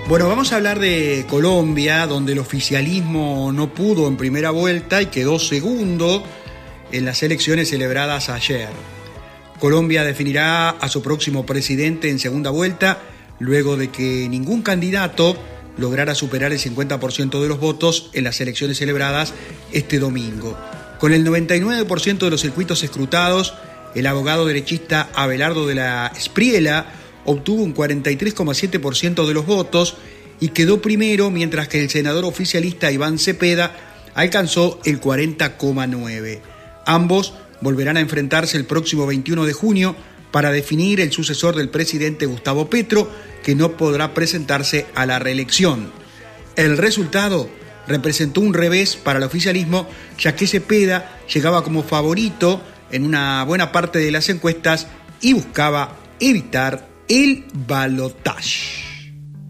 Bueno, vamos a hablar de Colombia, donde el oficialismo no pudo en primera vuelta y quedó segundo en las elecciones celebradas ayer. Colombia definirá a su próximo presidente en segunda vuelta, luego de que ningún candidato lograra superar el 50% de los votos en las elecciones celebradas este domingo. Con el 99% de los circuitos escrutados, el abogado derechista Abelardo de la Espriella obtuvo un 43,7% de los votos y quedó primero, mientras que el senador oficialista Iván Cepeda alcanzó el 40,9%. Ambos volverán a enfrentarse el próximo 21 de junio para definir el sucesor del presidente Gustavo Petro, que no podrá presentarse a la reelección. El resultado representó un revés para el oficialismo, ya que Cepeda llegaba como favorito en una buena parte de las encuestas y buscaba evitar el balotaje.